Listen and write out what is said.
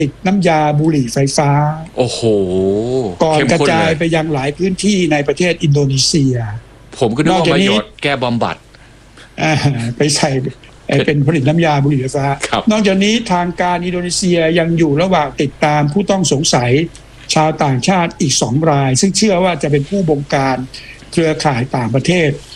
ติดน้ำยาบุหรี่ไฟฟ้าโอ้โหก่อนกระจายไปยังหลายพื้นที่ในประเทศอินโดนีเซียผมก็นึกว่าประโยชน์แก้บำบัดไปใส่เป็นผลิตน้ำยาบุหรี่ไฟฟ้านอกจากนี้ทางการอินโดนีเซียยังอยู่ระหว่างติดตามผู้ต้องสงสัยชาวต่างชาติอีก2 รายซึ่งเชื่อว่าจะเป็นผู้บงการเครือข่ายต่างประเทศ